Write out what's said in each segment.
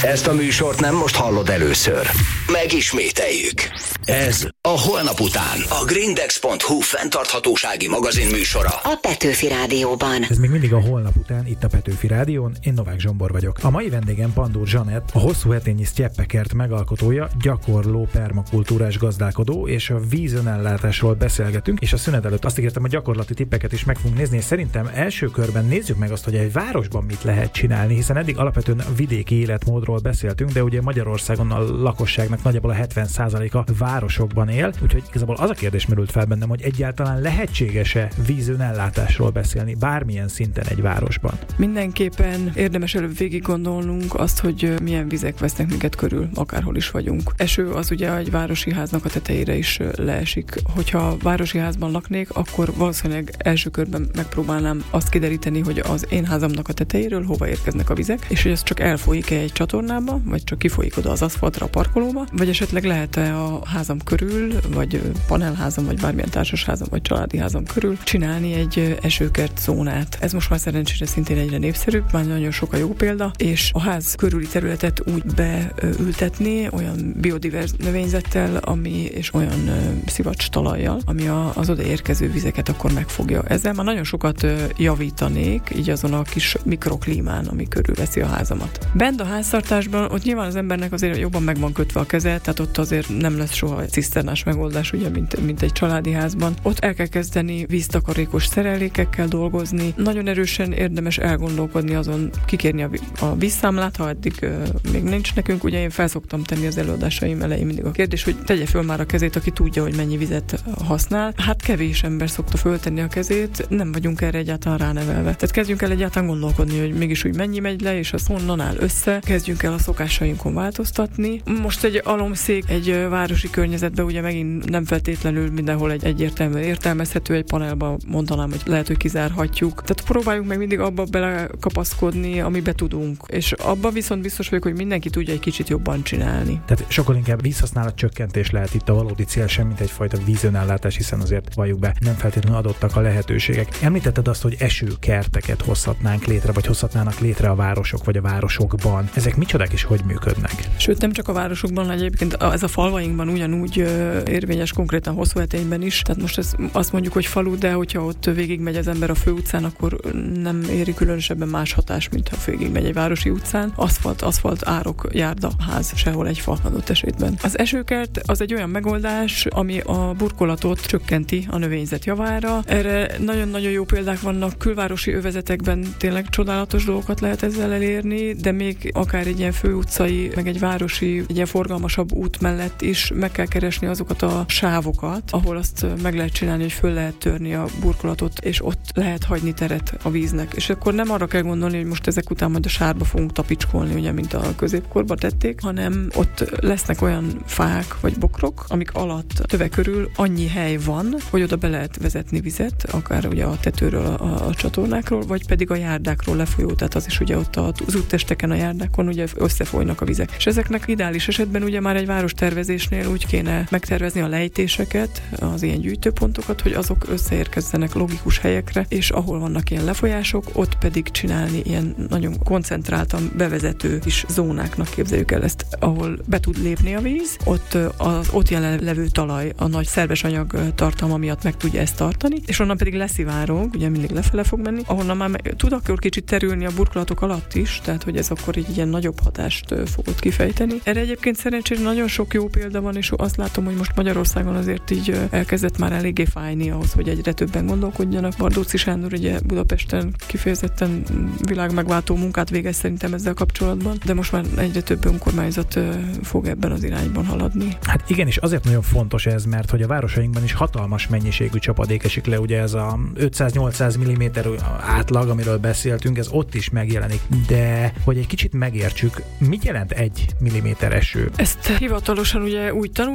Ezt a műsort nem most hallod először. Megismételjük. Ez a Holnap után. A Grindex.hu fenntarthatósági magazin műsora. A Petőfi Rádióban. Ez még mindig a Holnap után, itt a Petőfi Rádión. Én Novák Zsombor vagyok. A mai vendégem Pandúr Zsanett, a hosszú hetényi sztyeppekert megalkotója, gyakorló permakultúrás gazdálkodó, és a vízönellátásról beszélgetünk, és a szünet előtt azt ígértem, a gyakorlati tippeket is meg fogunk nézni, és szerintem első körben nézzük meg azt, hogy egy városban mit lehet csinálni, hiszen eddig alapvetően a vidéki életmódról beszéltünk, de ugye Magyarországon a lakosságnak nagyjából a 70%-a városokban él, úgyhogy igazából az a kérdés merült fel bennem, hogy egyáltalán lehetséges-e vízönellátásról beszélni bármilyen szinten egy városban? Mindenképpen érdemes előbb végig gondolnunk azt, hogy milyen vizek vesznek minket körül, akárhol is vagyunk. Eső az ugye egy városi háznak a tetejére is leesik. Hogyha városi házban laknék, akkor valószínűleg első körben megpróbálnám azt kideríteni, hogy az én házamnak a tetejéről hova érkeznek a vizek, és hogy ez csak elfolyik-e egy csatornába, vagy csak kifolyik oda az aszfaltra, a parkolóba, vagy esetleg lehet-e a házam körül, vagy panelházam, vagy bármilyen társasházam, vagy családi házam körül csinálni egy esőkert zónát. Ez most már szerencsére szintén egyre népszerűbb, már nagyon sok a jó példa, és a ház körüli területet úgy beültetni olyan biodiverz növényzettel, és olyan szivacs talajjal, ami az odaérkező vizeket akkor megfogja. Ezzel már nagyon sokat javítanék, így azon a kis mikroklímán, ami körülveszi a házamat. Bent a háztartásban ott nyilván az embernek azért jobban meg van kötve a keze, tehát ott azért nem lesz soha egy ciszternás megoldás, ugye, mint egy családi házban. Ott el kell kezdeni víztakarékos szerelékekkel dolgozni. Nagyon erősen érdemes elgondolkodni azon, kikérni a vízszámlát, ha eddig még nincs nekünk. Ugye én felszoktam tenni az előadásaim elején mindig a kérdés, hogy tegye föl már a kezét, aki tudja, hogy mennyi vizet használ. Hát kevés ember szokta föltenni a kezét, nem vagyunk erre egyáltalán ránevelve. Tehát kezdjünk el egyáltalán gondolkodni, hogy mégis úgy mennyi megy le, és az honnan áll össze. Kezdjünk el a szokásainkon változtatni. Most egy alomszék egy városi környezetben ugye megint nem feltétlenül mindenhol egy egyértelműen értelmezhető, egy panelban mondanám, hogy lehet, hogy kizárhatjuk. Tehát próbáljuk meg mindig abba belekapaszkodni, amibe tudunk. És abban viszont biztos vagyok, hogy mindenki tudja egy kicsit jobban csinálni. Tehát sokkal inkább vízhasználat csökkentés lehet itt a valódi cél, sem mint egyfajta vízönellátás, hiszen azért valljuk be, nem feltétlenül adottak a lehetőségek. Említetted azt, hogy esőkerteket hozhatnánk létre, vagy hozhatnának létre a városok, vagy a városokban. Ezek micsodák és hogy működnek? Sőt, nem csak a városokban, egyébként ez a falvainkban ugyanúgy érvényes, konkrétan Hosszúhetényben is. Tehát most azt mondjuk, hogy falu, de hogyha ott végigmegy az ember a főutcán, akkor nem éri különösebben más hatás, mint ha végigmegy egy városi utcán. Aszfalt, árok, járda, ház, sehol egy fa adott esetben. Az esőkert az egy olyan megoldás, ami a burkolatot csökkenti a növényzet javára. Erre nagyon-nagyon jó példák vannak, külvárosi övezetekben tényleg csodálatos dolgokat lehet ezzel elérni, de még akár egy ilyen főutcai, meg egy városi, egy ilyen forgalmasabb út mellett is meg kell keresni azokat a sávokat, ahol azt meg lehet csinálni, hogy föl lehet törni a burkolatot, és ott lehet hagyni teret a víznek. És akkor nem arra kell gondolni, hogy most ezek után majd a sárba fogunk tapicskolni, ugye, mint a középkorban tették, hanem ott lesznek olyan fák vagy bokrok, amik alatt töve körül annyi hely van, hogy oda be lehet vezetni vizet, akár ugye a tetőről, a csatornákról, vagy pedig a járdákról lefolyó, tehát az is ugye ott az úttesteken, a járdákon ugye összefolynak a vizek. És ezeknek ideális esetben ugye már egy várostervezésnél úgy kéne megtervezni a lejtéseket, az ilyen gyűjtőpontokat, hogy azok összeérkezzenek logikus helyekre, és ahol vannak ilyen lefolyások, ott pedig csinálni ilyen nagyon koncentráltan bevezető kis zónáknak, képzeljük el ezt, ahol be tud lépni a víz, ott az ott jelenlevő talaj a nagy szerves anyag tartalma miatt meg tudja ezt tartani, és onnan pedig leszivárog, ugye mindig lefele fog menni, ahonnan már tud akkor kicsit terülni a burkolatok alatt is, tehát hogy ez akkor egy ilyen nagyobb hatást fogod kifejteni. Erre egyébként szerencsére nagyon sok jó példa van, és azt látom, hogy most Magyarországon azért így elkezdett már eléggé fájni ahhoz, hogy egyre többen gondolkodjanak. Bardóczy Sándor ugye Budapesten kifejezetten világmegváltó munkát végez szerintem ezzel kapcsolatban, de most már egyre több önkormányzat fog ebben az irányban haladni. Hát igen, és azért nagyon fontos ez, mert hogy a városainkban is hatalmas mennyiségű csapadék esik le, ugye ez a 500-800 mm átlag, amiről beszéltünk, ez ott is megjelenik. De hogy egy kicsit megértsük, mit jelent 1 mm eső? Ezt hivatalosan ugye úgy tanultuk, hogy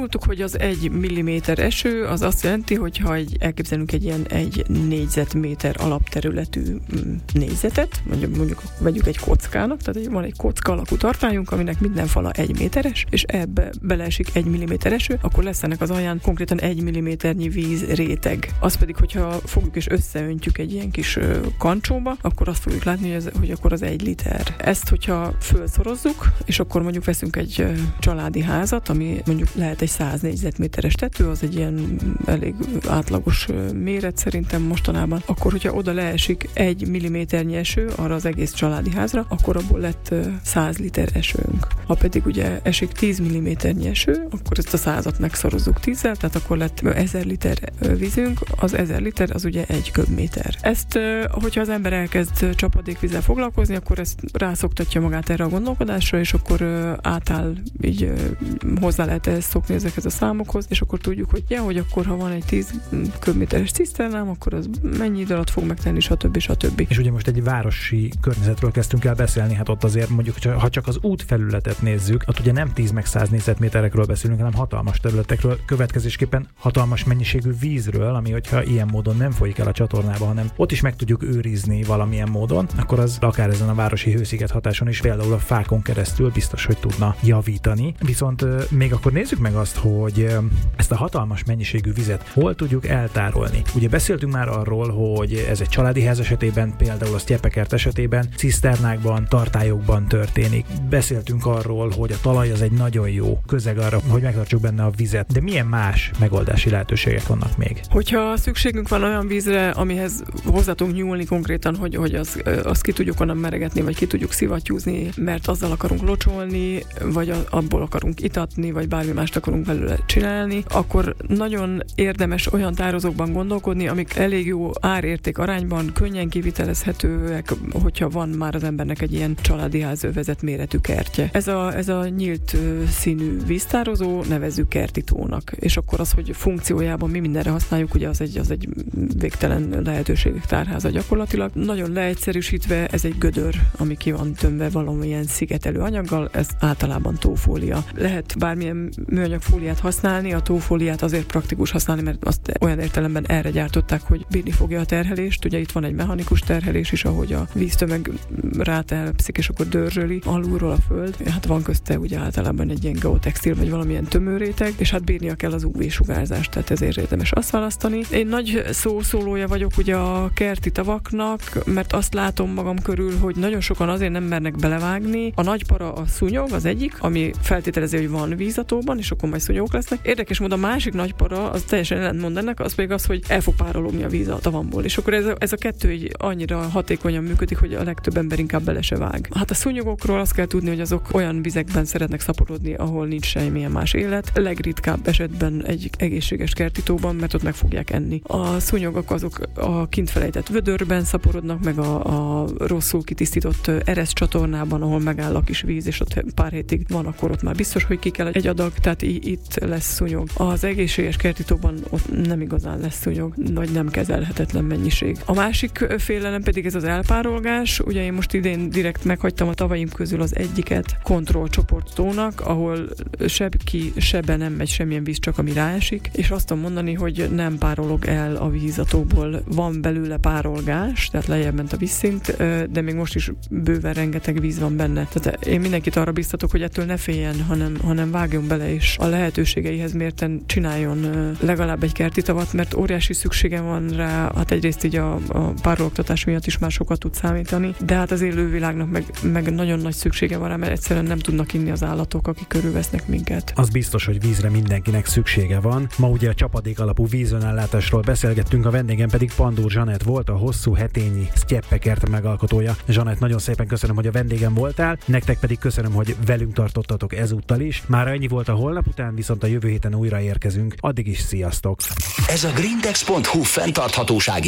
az 1 milliméter eső, az azt jelenti, hogyha elképzelünk egy ilyen 1 négyzetméter alapterületű négyzetet, mondjuk vegyük egy kockának, tehát van egy kocka alakú tartályunk, aminek minden fala 1 méteres, és ebbe beleesik 1 milliméter eső, akkor lesz ennek az alján konkrétan 1 milliméternyi vízréteg. Az pedig, hogyha fogjuk és összeöntjük egy ilyen kis kancsóba, akkor azt fogjuk látni, hogy akkor az 1 liter. Ezt, hogyha fölszorozzuk, és akkor mondjuk veszünk egy családi házat, ami mondjuk lehet egy 100 négyzetméteres tető, az egy ilyen elég átlagos méret szerintem mostanában, akkor, hogyha oda leesik 1 milliméternyi eső arra az egész családi házra, akkor abból lett 100 liter esőnk. Ha pedig ugye esik 10 milliméternyi eső, akkor ezt a 100-at megszorozzuk 10-zel, tehát akkor lett 1000 liter vízünk, az 1000 liter az ugye 1 köbméter. Ezt, hogyha az ember elkezd csapadékvízzel foglalkozni, akkor ezt rászoktatja magát erre a gondolkodásra, és akkor átáll, így hozzá lehet ehhez szokni ezekhez a számokhoz, és akkor tudjuk, hogy akkor ha van egy 10 köbméteres ciszternám, akkor az mennyi idő alatt fog megtenni, stb. És ugye most egy városi környezetről kezdtünk el beszélni, hát ott azért mondjuk, ha csak az útfelületet nézzük, ott ugye nem 10 meg 100 négyzetméterekről beszélünk, hanem hatalmas területekről, következésképpen hatalmas mennyiségű vízről, ami hogyha ilyen módon nem folyik el a csatornába, hanem ott is meg tudjuk őrizni valamilyen módon, akkor az akár ezen a városi hősziget hatáson is például a fákon keresztül biztos, hogy tudna javítani. Viszont még akkor nézzük meg azt, hogy ezt a hatalmas mennyiségű vizet hol tudjuk eltárolni. Ugye beszéltünk már arról, hogy ez egy családi ház esetében, például a sztyeppekert esetében ciszternákban, tartályokban történik. Beszéltünk arról, hogy a talaj az egy nagyon jó közeg arra, hogy megtartsuk benne a vizet, de milyen más megoldási lehetőségek vannak még? Hogyha szükségünk van olyan vízre, amihez hozzá tudunk nyúlni konkrétan, hogy azt ki tudjuk onnan meregetni, vagy ki tudjuk szivattyúzni, mert azzal akarunk locsolni, vagy abból akarunk itatni, vagy bármi mást akarunk belőle csinálni, akkor nagyon érdemes olyan tározókban gondolkodni, amik elég jó árérték arányban, könnyen kivitelezhetőek, hogyha van már az embernek egy ilyen családi házövezet méretű kertje. Ez a nyílt színű víztározó, nevezzük kertitónak. És akkor az, hogy funkciójában mi mindenre használjuk, ugye az egy végtelen lehetőségek tárháza gyakorlatilag. Nagyon leegyszerűsítve ez egy gödör, ami ki van tömve valamilyen szigetelő anyaggal, ez általában tófólia. Lehet bármilyen műanyag fóliát használni, a tófóliát azért praktikus használni, mert azt olyan értelemben erre gyártották, hogy bírni fogja a terhelést. Ugye itt van egy mechanikus terhelés is, ahogy a víztömeg rátelepszik, és akkor dörzsöli alulról a föld. Hát van közte ugye általában egy ilyen geotextil, vagy valamilyen tömőréteg, és hát bírnia kell az UV-sugárzást, tehát ezért érdemes azt választani. Én nagy szószólója vagyok ugye a kerti tavaknak, mert azt látom magam körül, hogy nagyon sokan azért nem mernek belevágni. A nagy para a szúnyog az egyik, ami feltételezi, hogy van víz a tóban, és akkor majd szúnyogok lesznek. Érdekes módon a másik nagy para, az teljesen ellentmond ennek, az pedig az, hogy el fog párologni a víz a tavamból. És akkor ez a kettő így annyira hatékonyan működik, hogy a legtöbb ember inkább bele se vág. Hát a szúnyogokról azt kell tudni, hogy azok olyan vizekben szeretnek szaporodni, ahol nincs semmilyen más élet. Legritkább esetben egy egészséges kertitóban, mert ott meg fogják enni. A szúnyogok azok a kint felejtett vödörben szaporodnak, meg a rosszul kitisztított ereszt csatornában, ahol megáll a kis víz, és ott pár hétig van, akkor ott már biztos, hogy ki kell egy adag, tehát itt lesz szúnyog. Az egészséges kertitóban ott nem igazán lesz szúnyog, vagy nem kezelhetetlen mennyiség. A másik félelem pedig ez az elpárolgás. Ugye én most idén direkt meghagytam a tavaim közül az egyiket kontrollcsoporttónak, ahol sebe nem megy semmilyen víz, csak ami ráesik, és azt tudom mondani, hogy nem párolog el a víz a tóból. Van belőle párolgás, tehát lejjebb ment a vízszint, de még most is bőven rengeteg víz van benne. Tehát én mindenkit arra biztatok, hogy ettől ne féljen, hanem vágjon bele, és a lehetőségeihez mérten csináljon legalább egy kerti tavat, mert óriási szüksége van rá, hát egyrészt így a párologtatás miatt is már sokat tud számítani, de hát az élővilágnak meg nagyon nagy szüksége van rá, mert egyszerűen nem tudnak inni az állatok, akik körülvesznek minket. Az biztos, hogy vízre mindenkinek szüksége van. Ma ugye a csapadék alapú vízönellátásról beszélgettünk, a vendégem pedig Pandúr Zsanett volt, a Hosszú Hetényi Sztyeppekert megalkotója. Zsanett, nagyon szépen köszönöm, hogy a vendégem voltál, nektek pedig köszönöm, hogy velünk tartottatok ezúttal is. Már ennyi volt a holnap után, viszont a jövő héten újra érkezünk. Addig is sziasztok! Ez a grindex.hu fenntarthatósági